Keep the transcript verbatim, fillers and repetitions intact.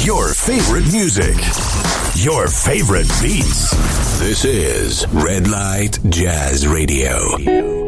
Your favorite music. Your favorite beats. This is Red Light Jazz Radio.